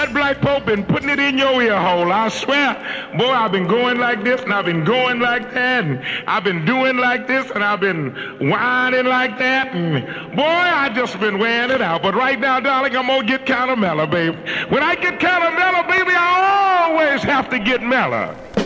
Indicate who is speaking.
Speaker 1: that black pope been putting it in your ear hole. I swear, boy, I've been going like this, and I've been going like that, and I've been doing like this, and I've been whining like that, and boy, I just been wearing it out. But right now, darling, I'm gonna get kind of mellow, baby. When I get kind of mellow, baby, I always have to get mellow.